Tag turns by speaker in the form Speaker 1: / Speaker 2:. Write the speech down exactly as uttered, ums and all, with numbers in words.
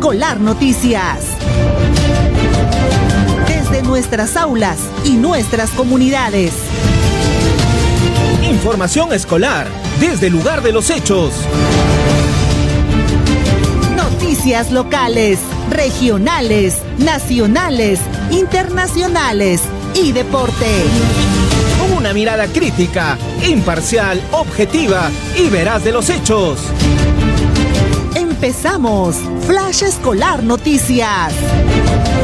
Speaker 1: Escolar Noticias. Desde nuestras aulas y nuestras comunidades.
Speaker 2: Información escolar desde el lugar de los hechos.
Speaker 1: Noticias locales, regionales, nacionales, internacionales y deporte.
Speaker 2: Con una mirada crítica, imparcial, objetiva y veraz de los hechos.
Speaker 1: Empezamos Flash Escolar Noticias.